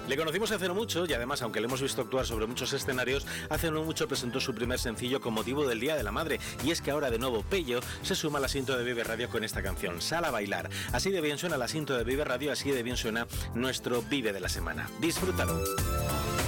Le conocimos hace no mucho y además, aunque le hemos visto actuar sobre muchos escenarios, hace no mucho presentó su primer sencillo con motivo del Día de la Madre. Y es que ahora de nuevo Pello se suma al asiento de Vive Radio con esta canción, Sal a bailar. Así de bien suena el asiento de Vive Radio, así de bien suena nuestro Vive de la semana. Disfrútalo.